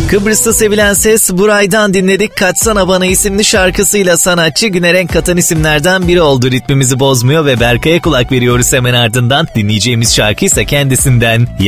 Kıbrıs'ta sevilen ses Buray'dan dinledik. Kaçsana Bana isimli şarkısıyla sanatçı güne renk katan isimlerden biri oldu. Ritmimizi bozmuyor ve Berkay'a kulak veriyoruz hemen ardından. Dinleyeceğimiz şarkı ise kendisinden.